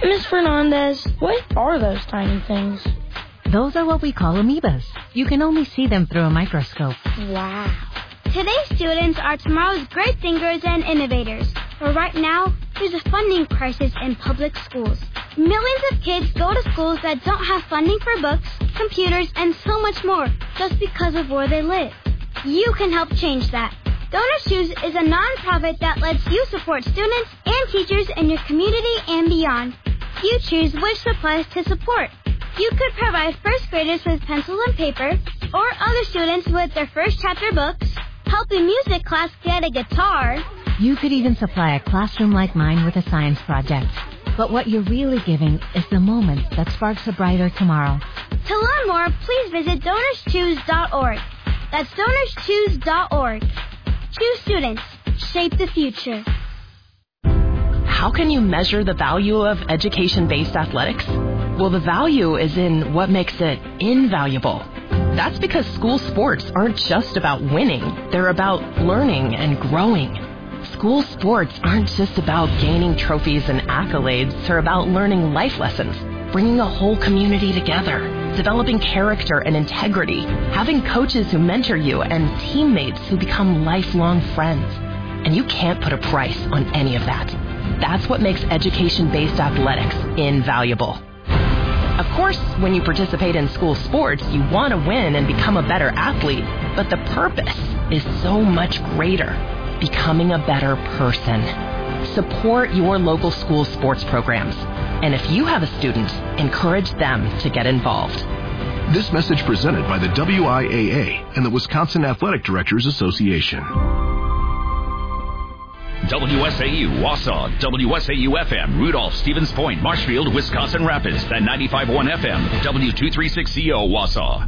Miss Fernandez, what are those tiny things? Those are what we call amoebas. You can only see them through a microscope. Wow. Today's students are tomorrow's great thinkers and innovators. But right now, there's a funding crisis in public schools. Millions of kids go to schools that don't have funding for books, computers, and so much more just because of where they live. You can help change that. Donors Choose is a nonprofit that lets you support students and teachers in your community and beyond. You choose which supplies to support. You could provide first graders with pencils and paper, or other students with their first chapter books, help a music class get a guitar. You could even supply a classroom like mine with a science project. But what you're really giving is the moment that sparks a brighter tomorrow. To learn more, please visit DonorsChoose.org. That's DonorsChoose.org. Choose students. Shape the future. How can you measure the value of education-based athletics? Well, the value is in what makes it invaluable. That's because school sports aren't just about winning. They're about learning and growing. School sports aren't just about gaining trophies and accolades. They're about learning life lessons, bringing a whole community together, developing character and integrity, having coaches who mentor you, and teammates who become lifelong friends. And you can't put a price on any of that. That's what makes education-based athletics invaluable. Of course, when you participate in school sports, you want to win and become a better athlete, but the purpose is so much greater, becoming a better person. Support your local school sports programs. And if you have a student, encourage them to get involved. This message presented by the WIAA and the Wisconsin Athletic Directors Association. WSAU, Wausau, WSAU-FM, Rudolph, Stevens Point, Marshfield, Wisconsin Rapids, and 95.1 FM, W236CO, Wausau.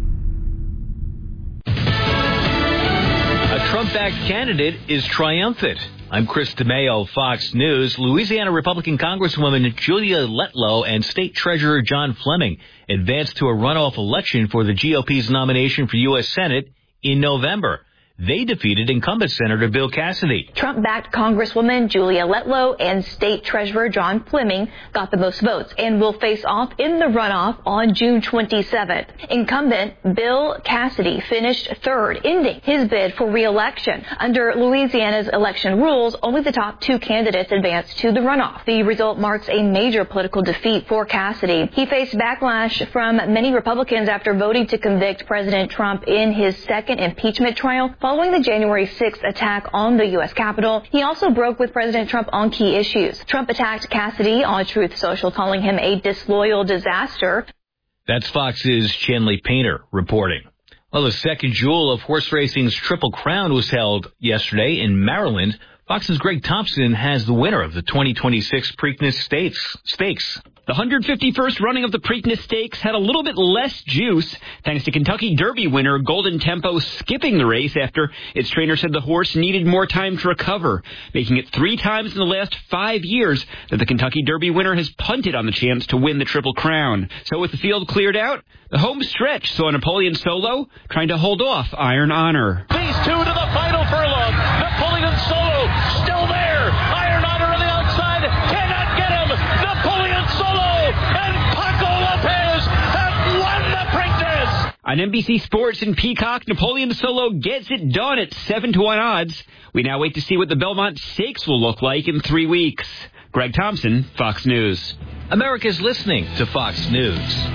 A Trump-backed candidate is triumphant. I'm Chris DeMayo, Fox News. Louisiana Republican Congresswoman Julia Letlow and State Treasurer John Fleming advanced to a runoff election for the GOP's nomination for U.S. Senate in November. They defeated incumbent Senator Bill Cassidy. Trump-backed Congresswoman Julia Letlow and State Treasurer John Fleming got the most votes and will face off in the runoff on June 27th. Incumbent Bill Cassidy finished third, ending his bid for re-election. Under Louisiana's election rules, only the top two candidates advance to the runoff. The result marks a major political defeat for Cassidy. He faced backlash from many Republicans after voting to convict President Trump in his second impeachment trial following the January 6th attack on the U.S. Capitol. He also broke with President Trump on key issues. Trump attacked Cassidy on Truth Social, calling him a disloyal disaster. That's Fox's Chenley Painter reporting. Well, the second jewel of horse racing's Triple Crown was held yesterday in Maryland. Fox's Greg Thompson has the winner of the 2026 Preakness Stakes. The 151st running of the Preakness Stakes had a little bit less juice thanks to Kentucky Derby winner Golden Tempo skipping the race after its trainer said the horse needed more time to recover, making it 3 times in the last 5 years that the Kentucky Derby winner has punted on the chance to win the Triple Crown. So with the field cleared out, the home stretch saw Napoleon Solo trying to hold off Iron Honor. These two to the final furlong. Napoleon Solo still there. Iron Honor on the outside cannot get him. Napoleon Solo and Paco Lopez have won the Preakness. On NBC Sports and Peacock, Napoleon Solo gets it done at 7-1 odds. We now wait to see what the Belmont Stakes will look like in 3 weeks. Greg Thompson, Fox News. America's listening to Fox News.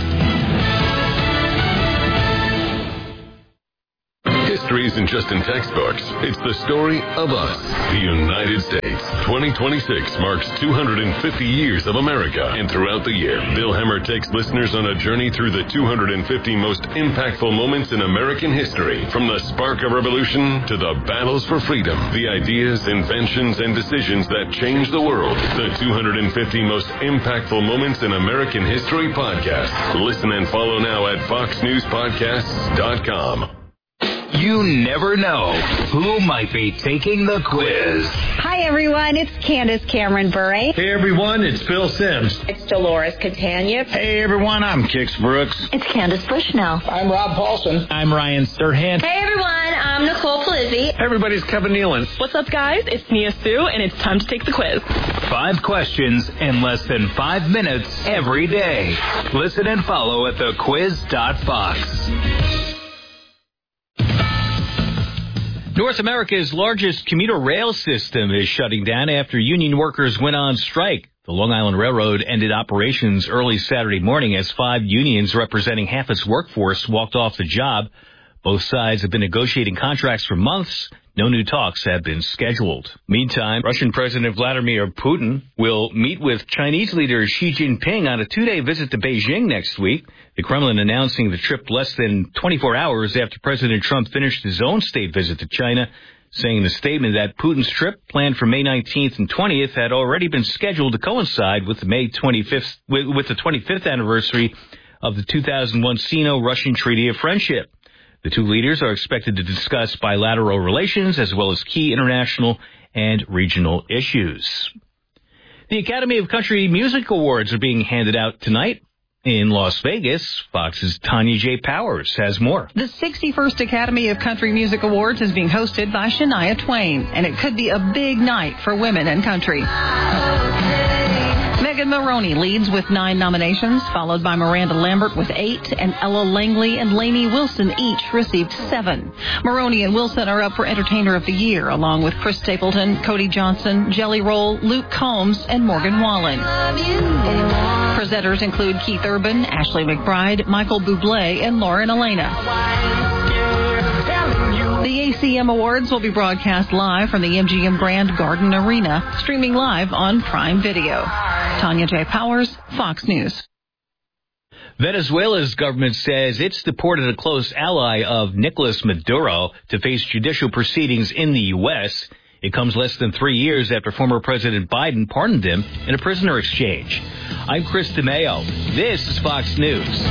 History isn't just in textbooks. It's the story of us, the United States. 2026 marks 250 years of America, and throughout the year, Bill Hemmer takes listeners on a journey through the 250 most impactful moments in American history. From the spark of revolution to the battles for freedom, the ideas, inventions, and decisions that changed the world. The 250 most impactful moments in American history podcast. Listen and follow now at foxnewspodcasts.com. You never know who might be taking the quiz. Hi, everyone. It's Candace Cameron Bure. Hey, everyone. It's Phil Sims. It's Dolores Catania. Hey, everyone. I'm Kix Brooks. It's Candace Bushnell. I'm Rob Paulson. I'm Ryan Serhant. Hey, everyone. I'm I'm Nicole Palizzi. Everybody's Kevin Nealon. What's up, guys? It's Nia Sue, and it's time to take the quiz. 5 questions in less than 5 minutes every day. Listen and follow at thequiz.fox. North America's largest commuter rail system is shutting down after union workers went on strike. The Long Island Railroad ended operations early Saturday morning as 5 unions representing half its workforce walked off the job. Both sides have been negotiating contracts for months. No new talks have been scheduled. Meantime, Russian President Vladimir Putin will meet with Chinese leader Xi Jinping on a 2-day visit to Beijing next week. The Kremlin announcing the trip less than 24 hours after President Trump finished his own state visit to China, saying in a statement that Putin's trip, planned for May 19th and 20th, had already been scheduled to coincide with the May 25th, with the 25th anniversary of the 2001 Sino-Russian Treaty of Friendship. The two leaders are expected to discuss bilateral relations as well as key international and regional issues. The Academy of Country Music Awards are being handed out tonight in Las Vegas. Fox's Tanya J. Powers has more. The 61st Academy of Country Music Awards is being hosted by Shania Twain, and it could be a big night for women in country. Megan Maroney leads with 9 nominations, followed by Miranda Lambert with 8, and Ella Langley and Lainey Wilson each received 7. Maroney and Wilson are up for Entertainer of the Year, along with Chris Stapleton, Cody Johnson, Jelly Roll, Luke Combs, and Morgan Wallen. Presenters include Keith Urban, Ashley McBride, Michael Bublé, and Lauren Elena. The ACM Awards will be broadcast live from the MGM Grand Garden Arena, streaming live on Prime Video. Tanya J. Powers, Fox News. Venezuela's government says it's deported a close ally of Nicolas Maduro to face judicial proceedings in the U.S. It comes less than 3 years after former President Biden pardoned him in a prisoner exchange. I'm Chris DeMeo. This is Fox News.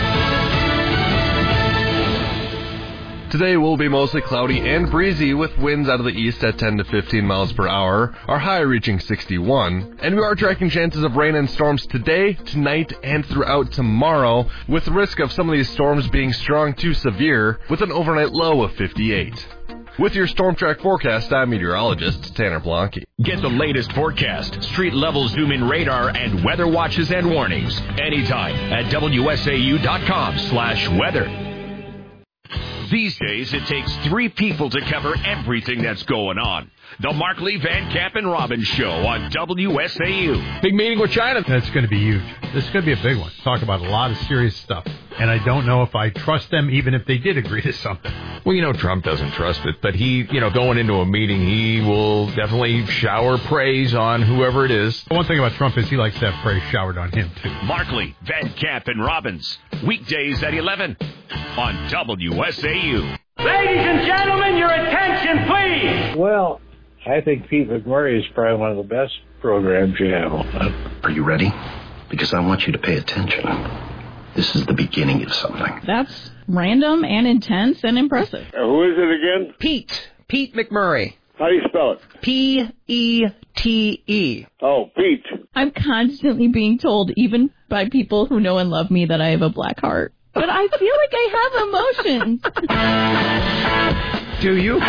Today will be mostly cloudy and breezy with winds out of the east at 10 to 15 miles per hour, our high reaching 61. And we are tracking chances of rain and storms today, tonight, and throughout tomorrow, with the risk of some of these storms being strong to severe, with an overnight low of 58. With your Storm Track forecast, I'm meteorologist Tanner Blanke. Get the latest forecast, street level zoom in radar, and weather watches and warnings anytime at WSAU.com/weather. These days, it takes 3 people to cover everything that's going on. The Markley, Van Camp, and Robbins Show on WSAU. Big meeting with China. That's going to be huge. This is going to be a big one. Talk about a lot of serious stuff. And I don't know if I trust them, even if they did agree to something. Well, Trump doesn't trust it. But he, going into a meeting, he will definitely shower praise on whoever it is. One thing about Trump is he likes to have praise showered on him, too. Markley, Van Camp, and Robbins. Weekdays at 11 on WSAU. Ladies and gentlemen, your attention, please. Well, I think Pete McMurray is probably one of the best programs you have on. Are you ready? Because I want you to pay attention. This is the beginning of something. That's random and intense and impressive. Who is it again? Pete McMurray. How do you spell it? P-E-T-E. Oh, Pete. I'm constantly being told, even by people who know and love me, that I have a black heart. But I feel like I have emotions. Do you?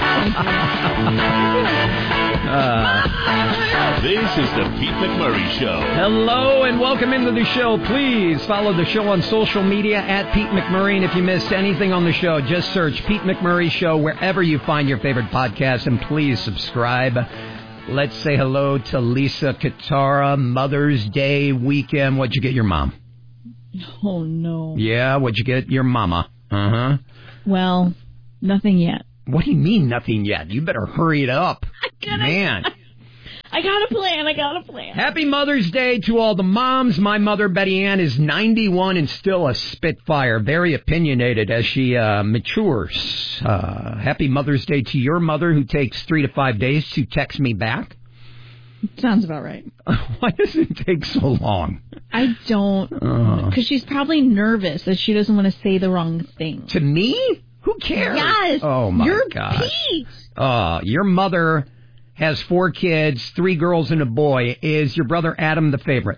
This is the Pete McMurray Show. Hello and welcome into the show. Please follow the show on social media at Pete McMurray. And if you missed anything on the show, just search Pete McMurray Show wherever you find your favorite podcast. And please subscribe. Let's say hello to Lisa Katara. Mother's Day weekend. What'd you get your mom? Oh, no. Yeah, what'd you get your mama? Uh-huh. Well, nothing yet. What do you mean nothing yet? You better hurry it up. Man. I got a plan. Happy Mother's Day to all the moms. My mother, Betty Ann, is 91 and still a spitfire. Very opinionated as she matures. Happy Mother's Day to your mother, who takes 3 to 5 days to text me back. Sounds about right. Why does it take so long? I don't. Because she's probably nervous that she doesn't want to say the wrong thing. To me? Who cares? Yes. Oh, my You're gosh. Pete. Your mother has 4 kids, 3 girls and a boy. Is your brother Adam the favorite?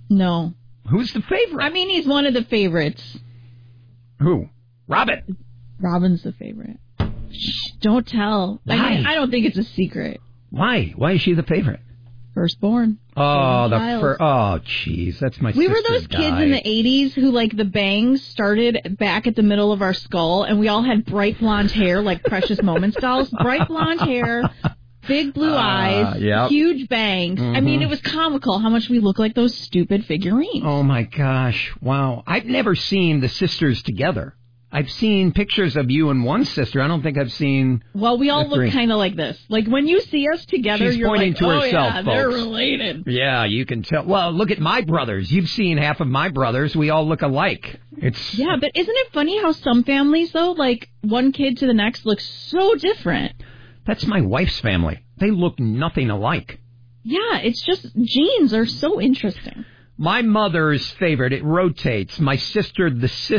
No. Who's the favorite? I mean, he's one of the favorites. Who? Robin. Robin's the favorite. Shh, don't tell. Why? I don't think it's a secret. Why? Why is she the favorite? Firstborn. Oh, jeez, that's my We sister's were those kids guy. in the 80s who, like, the bangs started back at the middle of our skull, and we all had bright blonde hair, like Precious Moments dolls. Bright blonde hair, big blue eyes, yep. huge bangs. I mean, it was comical how much we look like those stupid figurines. Oh, my gosh. Wow. I've never seen the sisters together. I've seen pictures of you and one sister. I don't think I've seen... Well, we all the look three. kind of like this. Like, when you see us together, She's you're pointing like, to oh, herself, yeah, they're folks. related. Yeah, you can tell. Well, look at my brothers. You've seen half of my brothers. We all look alike. Yeah, but isn't it funny how some families, though, like, one kid to the next looks so different? That's my wife's family. They look nothing alike. Yeah, it's just genes are so interesting. My mother's favorite, it rotates. My sister,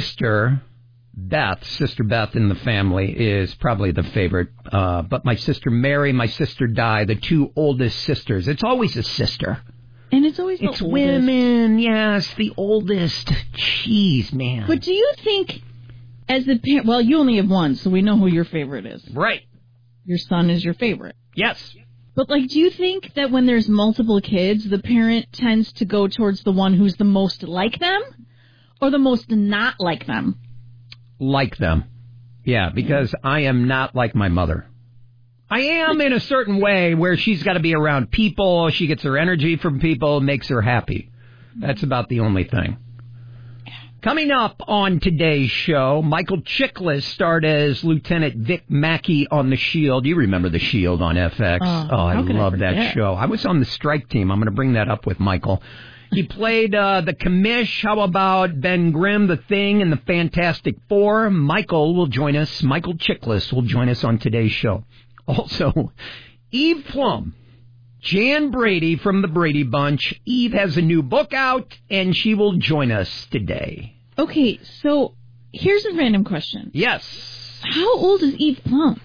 Sister Beth in the family is probably the favorite. But my sister Mary, my sister Di, the two oldest sisters. It's always a sister. And it's always the oldest. women, yes, the oldest. Jeez, man. But do you think, as the parent, well, you only have one, so we know who your favorite is. Right. Your son is your favorite. Yes. But, like, do you think that when there's multiple kids, the parent tends to go towards the one who's the most like them or the most not like them? Like them. Yeah, because I am not like my mother. I am in a certain way where she's got to be around people. She gets her energy from people, makes her happy. That's about the only thing. Coming up on today's show, Michael Chiklis starred as Lieutenant Vic Mackey on The Shield. You remember The Shield on FX. I love that show. I was on the strike team. I'm going to bring that up with Michael. He played the commish. How about Ben Grimm, the Thing, and the Fantastic Four? Michael Chiklis will join us on today's show. Also, Eve Plum, Jan Brady from the Brady Bunch. Eve has a new book out, and she will join us today. Okay, so here's a random question. Yes. How old is Eve Plum?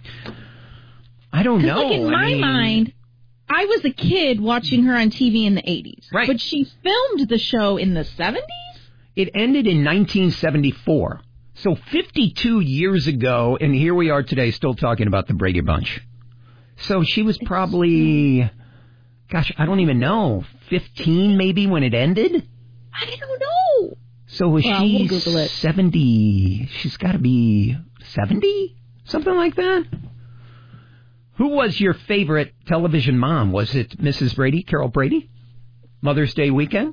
I don't know. Like, in my mind, I was a kid watching her on TV in the 80s. Right. But she filmed the show in the 70s? It ended in 1974. So 52 years ago, and here we are today still talking about the Brady Bunch. So she was probably, I don't even know, 15 maybe when it ended? I don't know. So we'll Google it. 70, she's got to be 70? Something like that? Who was your favorite television mom? Was it Mrs. Brady, Carol Brady? Mother's Day weekend?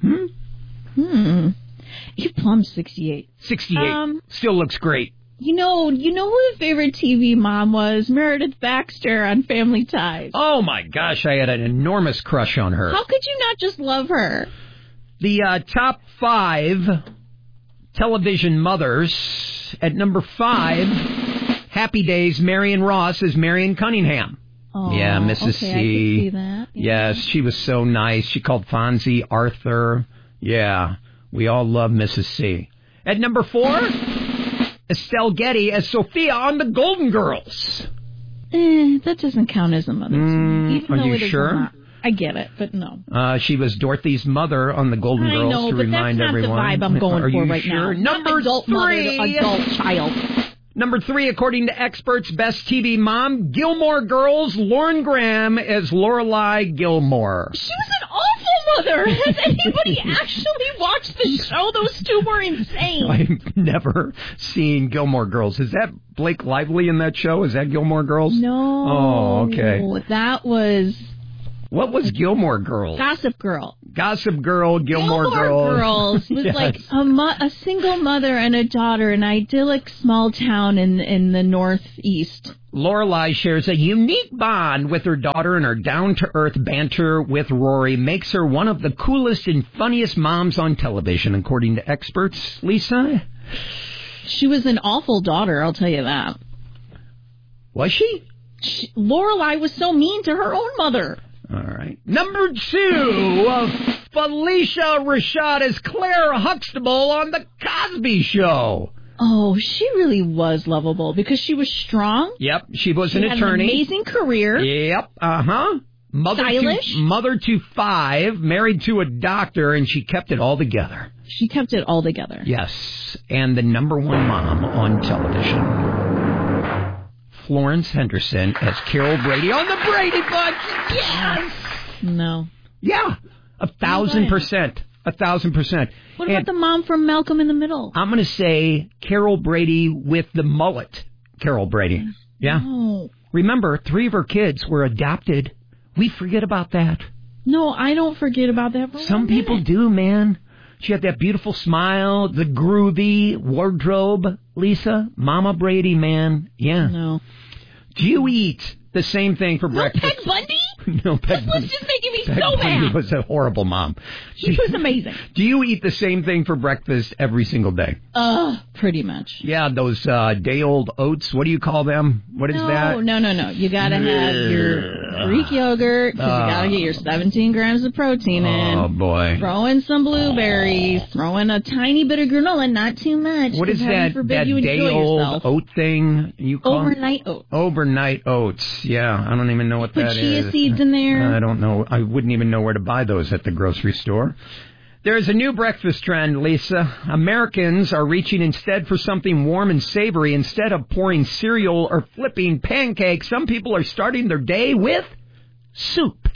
Eve Plum's 68. 68. Still looks great. You know who the favorite TV mom was? Meredith Baxter on Family Ties. Oh, my gosh, I had an enormous crush on her. How could you not just love her? The top 5 television mothers. At number 5, Happy Days, Marion Ross as Marion Cunningham. Oh, yeah, Mrs. okay, C. I could see that. Yeah. Yes, she was so nice. She called Fonzie Arthur. Yeah, we all love Mrs. C. At number 4, Estelle Getty as Sophia on The Golden Girls. That doesn't count as a mother. Are you sure? I get it, but no. She was Dorothy's mother on The Golden Girls. I know, to but remind that's not everyone. the vibe I'm going Are for you right sure? now. Number adult 3, mother to adult child. Number 3, according to experts, best TV mom, Gilmore Girls, Lauren Graham as Lorelai Gilmore. She was an awful mother. Has anybody actually watched the show? Those two were insane. I've never seen Gilmore Girls. Is that Blake Lively in that show? Is that Gilmore Girls? No. Oh, okay. That was... What was Gilmore Girls? Gossip Girl. Gossip Girl, Gilmore Girls. Was yes. like a single mother and a daughter in an idyllic small town in the Northeast. Lorelai shares a unique bond with her daughter, and her down-to-earth banter with Rory makes her one of the coolest and funniest moms on television, according to experts. Lisa? She was an awful daughter, I'll tell you that. Was she? Lorelai was so mean to her own mother. All right. Number 2, Felicia Rashad as Claire Huxtable on The Cosby Show. Oh, she really was lovable because she was strong. Yep, she was an attorney. Had an amazing career. Yep, Mother to 5, married to a doctor, and she kept it all together. She kept it all together. Yes, and the number one mom on television, Florence Henderson as Carol Brady on the Brady Bunch. Yes. No. Yeah, 1,000%. 1,000%. What about the mom from Malcolm in the Middle? I'm going to say Carol Brady with the mullet. Carol Brady. Yeah. No. Remember, 3 of her kids were adopted. We forget about that. No, I don't forget about that. Some people do, man. She had that beautiful smile, the groovy wardrobe. Lisa, Mama Brady, man. Yeah. No. Do you eat the same thing for breakfast? Peg Bundy? No, Peg This was Bundy. just making me Peg so Bundy mad. was a horrible mom. She was amazing. Do you eat the same thing for breakfast every single day? Pretty much. Yeah, those day-old oats. What do you call them? What is that? No. You gotta have your Greek yogurt, because you gotta get your 17 grams of protein in. Oh, boy. Throw in some blueberries. Throw in a tiny bit of granola, not too much. What is 'cause heaven that forbid you enjoy day-old yourself. oat thing you call Overnight oats. Overnight oats. Yeah, I don't even know what Put that is. chia seeds in there. I don't know. I wouldn't even know where to buy those at the grocery store. There's a new breakfast trend, Lisa. Americans are reaching instead for something warm and savory. Instead of pouring cereal or flipping pancakes, some people are starting their day with soup.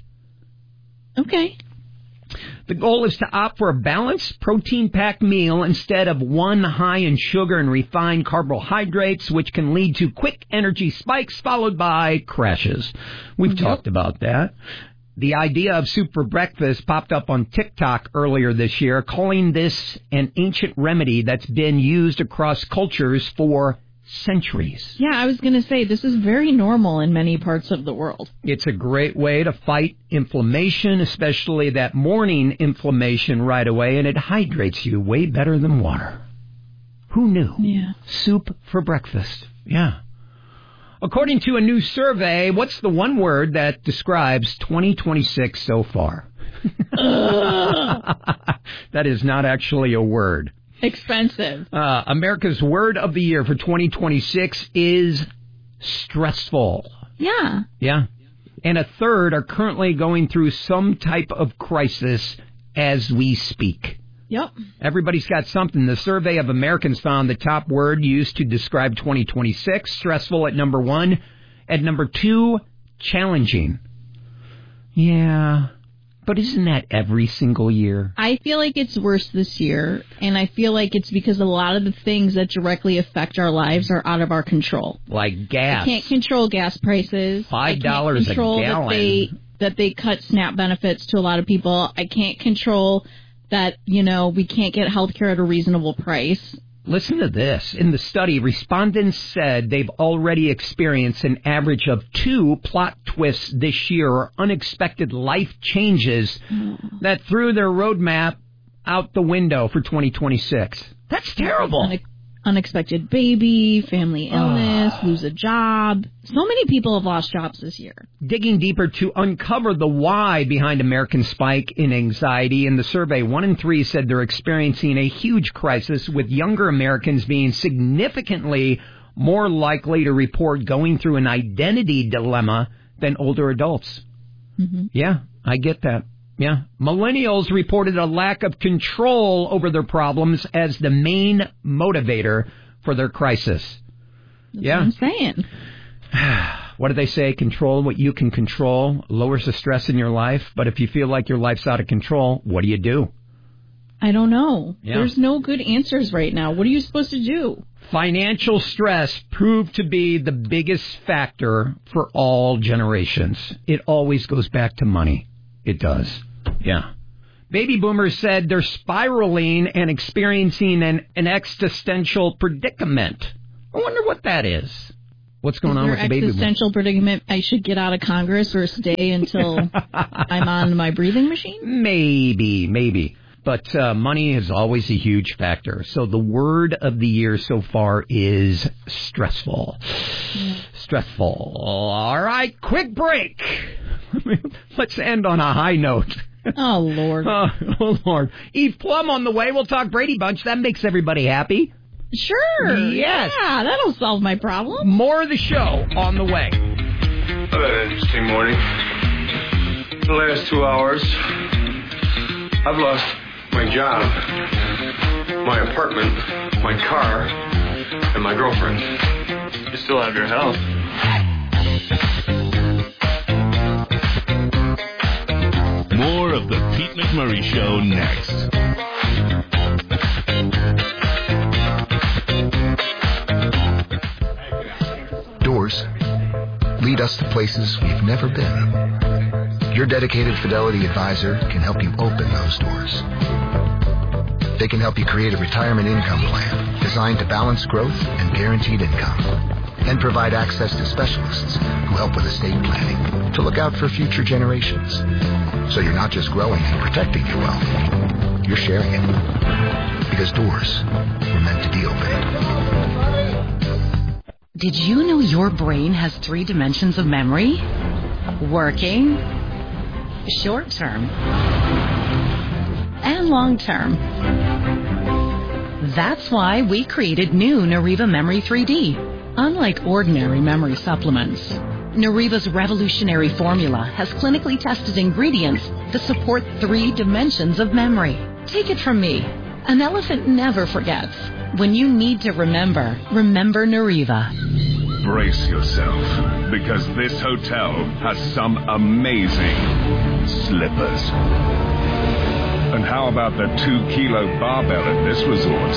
Okay. The goal is to opt for a balanced, protein-packed meal instead of one high in sugar and refined carbohydrates, which can lead to quick energy spikes followed by crashes. We've talked about that. The idea of soup for breakfast popped up on TikTok earlier this year, calling this an ancient remedy that's been used across cultures for centuries. Yeah, I was going to say, this is very normal in many parts of the world. It's a great way to fight inflammation, especially that morning inflammation right away, and it hydrates you way better than water. Who knew? Yeah. Soup for breakfast. Yeah. According to a new survey, what's the one word that describes 2026 so far? That is not actually a word. Expensive. America's word of the year for 2026 is stressful. Yeah. Yeah. And a third are currently going through some type of crisis as we speak. Yep. Everybody's got something. The survey of Americans found the top word used to describe 2026, stressful at number 1. At number 2, challenging. Yeah. But isn't that every single year? I feel like it's worse this year, and I feel like it's because a lot of the things that directly affect our lives are out of our control. Like gas. I can't control gas prices. $5 a gallon. That they cut SNAP benefits to a lot of people. I can't control that, we can't get health care at a reasonable price. Listen to this. In the study, respondents said they've already experienced an average of 2 plot twists this year, or unexpected life changes that threw their roadmap out the window for 2026. That's terrible. Unexpected baby, family illness, lose a job. So many people have lost jobs this year. Digging deeper to uncover the why behind American spike in anxiety, in the survey, 1 in 3 said they're experiencing a huge crisis, with younger Americans being significantly more likely to report going through an identity dilemma than older adults. Mm-hmm. Yeah, I get that. Yeah. Millennials reported a lack of control over their problems as the main motivator for their crisis. That's what I'm saying. What do they say? Control what you can control lowers the stress in your life. But if you feel like your life's out of control, what do? I don't know. Yeah. There's no good answers right now. What are you supposed to do? Financial stress proved to be the biggest factor for all generations. It always goes back to money. It does. Yeah. Baby boomers said they're spiraling and experiencing an existential predicament. I wonder what that is. What's going on with the baby boomers? Existential predicament, I should get out of Congress or stay until I'm on my breathing machine? Maybe. But money is always a huge factor. So the word of the year so far is stressful. Stressful. All right, quick break. Let's end on a high note. Oh, Lord. Oh, Lord. Eve Plum on the way. We'll talk Brady Bunch. That makes everybody happy. Sure. Yes. Yeah, that'll solve my problem. More of the show on the way. Interesting morning. the last 2 hours. I've lost my job, my apartment, my car, and my girlfriend. You still have your health. More of the Pete McMurray Show next. Doors lead us to places we've never been. Your dedicated Fidelity advisor can help you open those doors. They can help you create a retirement income plan designed to balance growth and guaranteed income, and provide access to specialists who help with estate planning to look out for future generations. So you're not just growing and protecting your wealth, you're sharing it. Because doors were meant to be opened. Did you know your brain has 3 dimensions of memory? Working, short-term, and long-term. That's why we created new Nariva Memory 3D. Unlike ordinary memory supplements, Nariva's revolutionary formula has clinically tested ingredients that support 3 dimensions of memory. Take it from me. An elephant never forgets. When you need to remember, remember Nariva. Brace yourself, because this hotel has some amazing slippers. And how about the 2-kilo barbell at this resort?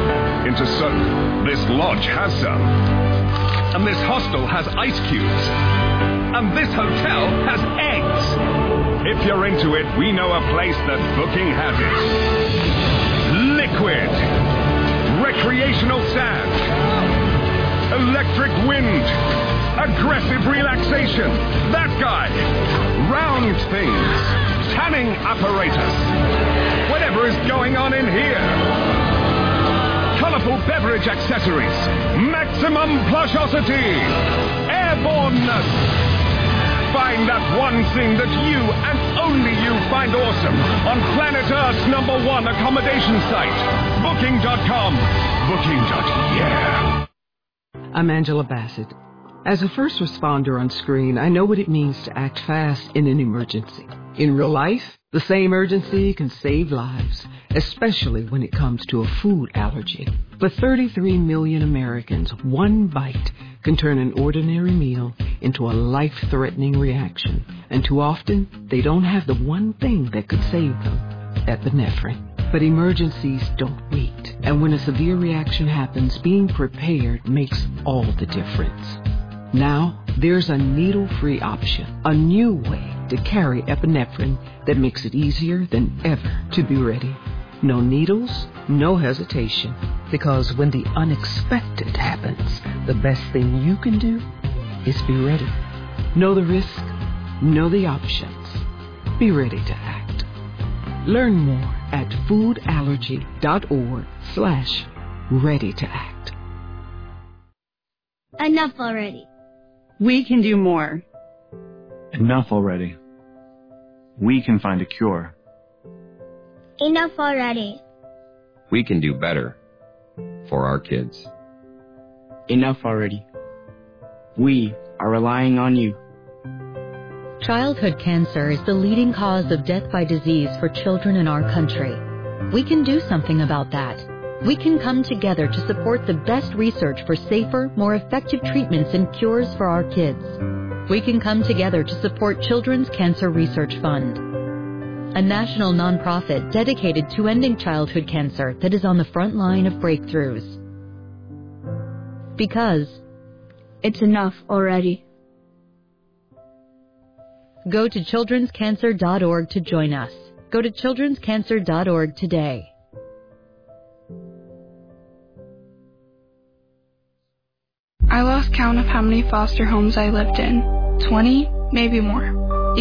This lodge has some. And this hostel has ice cubes. And this hotel has eggs. If you're into it, we know a place that booking has it. Liquid. Recreational sand. Electric wind. Aggressive relaxation. That guy. Round things. Tanning apparatus. Whatever is going on in here. Colorful beverage accessories. Maximum plushosity. Airborneness. Find that one thing that you and only you find awesome on planet Earth's #1 accommodation site. Booking.com. Booking.yeah. I'm Angela Bassett. As a first responder on screen, I know what it means to act fast in an emergency. In real life, the same urgency can save lives, especially when it comes to a food allergy. For 33 million Americans, one bite can turn an ordinary meal into a life-threatening reaction. And too often, they don't have the one thing that could save them, epinephrine. But emergencies don't wait. And when a severe reaction happens, being prepared makes all the difference. Now, there's a needle-free option, a new way to carry epinephrine that makes it easier than ever to be ready. No needles, no hesitation. Because when the unexpected happens, the best thing you can do is be ready. Know the risk, know the options. Be ready to act. Learn more at foodallergy.org/ready to act. Enough already. We can do more. Enough already. We can find a cure. Enough already. We can do better for our kids. Enough already. We are relying on you. Childhood cancer is the leading cause of death by disease for children in our country. We can do something about that. We can come together to support the best research for safer, more effective treatments and cures for our kids. We can come together to support Children's Cancer Research Fund, a national nonprofit dedicated to ending childhood cancer that is on the front line of breakthroughs. Because it's enough already. Go to childrenscancer.org to join us. Go to childrenscancer.org today. I lost count of how many foster homes I lived in. 20, maybe more.